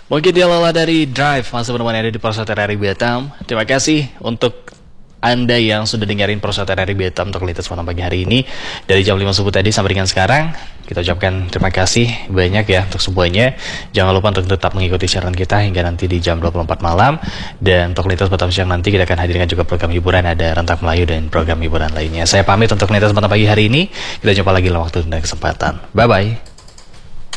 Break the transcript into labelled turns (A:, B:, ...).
A: Mungkin dia Lola dari Drive masih menemani Anda di Persatuan RRI Batam. Terima kasih untuk Anda yang sudah dengerin Persatuan RRI Batam untuk lintas malam pagi hari ini dari jam 5 subuh tadi sampai dengan sekarang. Kita ucapkan terima kasih banyak ya untuk semuanya. Jangan lupa untuk tetap mengikuti siaran kita hingga nanti di jam 24 malam. Dan untuk lintas Batam siang nanti kita akan hadirkan juga program hiburan, ada Rentak Melayu dan program hiburan lainnya. Saya pamit untuk lintas Batam pagi hari ini. Kita jumpa lagi dalam waktu dan kesempatan. Bye bye.